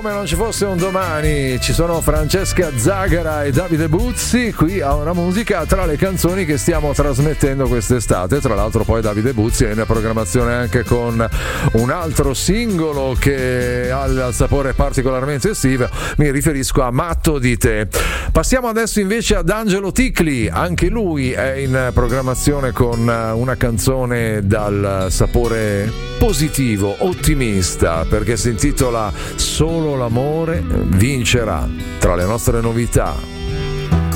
come non ci fosse un domani, ci sono Francesca Zagara e Davide Buzzi qui a Una Musica, tra le canzoni che stiamo trasmettendo quest'estate. Tra l'altro poi Davide Buzzi è in programmazione anche con un altro singolo che ha il sapore particolarmente estivo, mi riferisco a Matto di te. Passiamo adesso invece ad Angelo Ticli, anche lui è in programmazione con una canzone dal sapore positivo, ottimista, perché si intitola Solo l'amore vincerà. Tra le nostre novità